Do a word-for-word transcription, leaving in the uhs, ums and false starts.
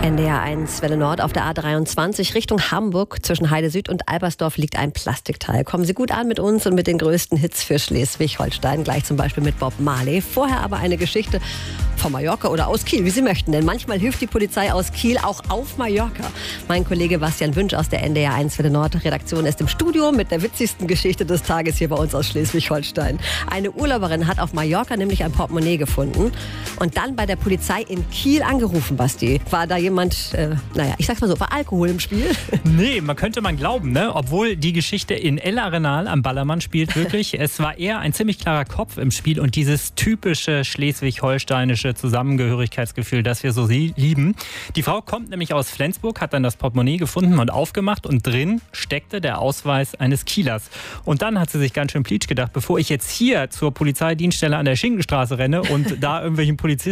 N D R eins Welle Nord auf der A dreiundzwanzig Richtung Hamburg. Zwischen Heide Süd und Albersdorf liegt ein Plastikteil. Kommen Sie gut an mit uns und mit den größten Hits für Schleswig-Holstein. Gleich zum Beispiel mit Bob Marley. Vorher aber eine Geschichte von Mallorca oder aus Kiel, wie Sie möchten. Denn manchmal hilft die Polizei aus Kiel auch auf Mallorca. Mein Kollege Bastian Wünsch aus der N D R eins Welle Nord Redaktion ist im Studio mit der witzigsten Geschichte des Tages hier bei uns aus Schleswig-Holstein. Eine Urlauberin hat auf Mallorca nämlich ein Portemonnaie gefunden und dann bei der Polizei in Kiel angerufen, Basti. War da jemand, äh, naja, ich sag's mal so, war Alkohol im Spiel? Nee, man könnte man glauben, ne? Obwohl die Geschichte in El Arenal am Ballermann spielt wirklich. Es war eher ein ziemlich klarer Kopf im Spiel und dieses typische schleswig-holsteinische Zusammengehörigkeitsgefühl, das wir so lieben. Die Frau kommt nämlich aus Flensburg, hat dann das Portemonnaie gefunden und aufgemacht und drin steckte der Ausweis eines Kielers. Und dann hat sie sich ganz schön plitsch gedacht, bevor ich jetzt hier zur Polizeidienststelle an der Schinkenstraße renne und da irgendwelchen Polizisten